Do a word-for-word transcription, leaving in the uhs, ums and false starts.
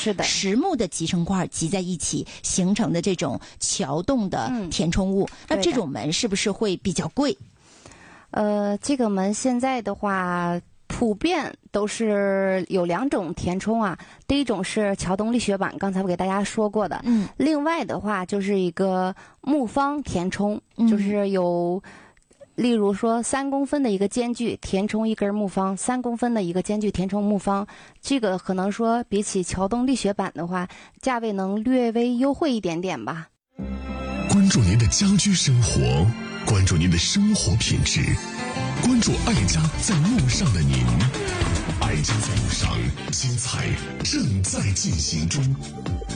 是的， 实木的集成块集在一起形成的这种桥洞的填充物。嗯、那这种门是不是会比较贵？ 呃，这个门现在的话，普遍都是有两种填充啊。第一种是桥洞力学板，刚才我给大家说过的。嗯。另外的话就是一个木方填充，嗯、就是有。例如说三公分的一个间距填充一根木方，三公分的一个间距填充木方，这个可能说比起桥洞力学板的话，价位能略微优惠一点点吧。 关注您的家居生活，关注您的生活品质，关注爱家在路上的您。爱家在路上，精彩正在进行中。